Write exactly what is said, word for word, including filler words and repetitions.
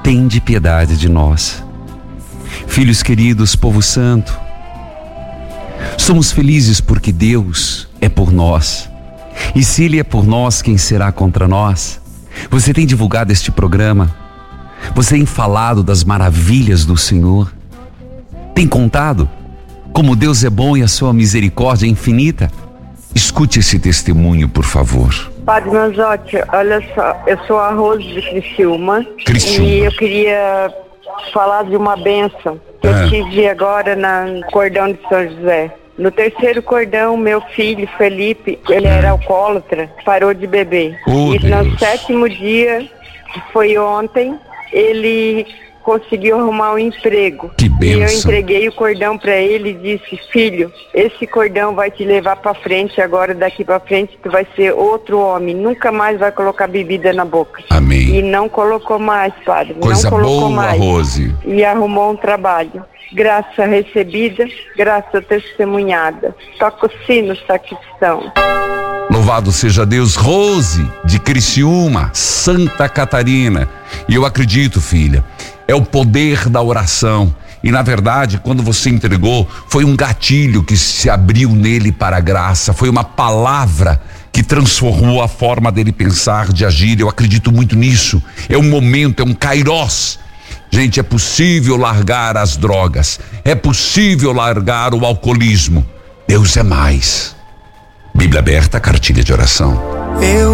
tende piedade de nós. Filhos queridos, povo santo, somos felizes porque Deus é por nós. E se Ele é por nós, quem será contra nós? Você tem divulgado este programa? Você tem falado das maravilhas do Senhor? Tem contado como Deus é bom e a sua misericórdia é infinita? Escute esse testemunho, por favor. Padre Manzotti, olha só, eu sou a Rose de Criciúma, Criciúma. E eu queria falar de uma bênção que É. eu tive agora na- no cordão de São José. No terceiro cordão, meu filho, Felipe, ele era alcoólatra, parou de beber. Oh, e Deus. no sétimo dia, que foi ontem, ele conseguiu arrumar um emprego. Que E eu bênção. entreguei o cordão para ele e disse: filho, esse cordão vai te levar para frente agora, daqui para frente tu vai ser outro homem, nunca mais vai colocar bebida na boca. Amém. E não colocou mais, padre, Coisa não colocou boa, mais. Rose. E arrumou um trabalho. Graça recebida, graça testemunhada. Toca o sino, sacristão. Louvado seja Deus. Rose de Criciúma, Santa Catarina. E eu acredito, filha, é o poder da oração. E na verdade, quando você entregou, foi um gatilho que se abriu nele para a graça. Foi uma palavra que transformou a forma dele pensar, de agir. Eu acredito muito nisso. É um momento, é um kairós. Gente, é possível largar as drogas. É possível largar o alcoolismo. Deus é mais. Bíblia aberta, cartilha de oração. Eu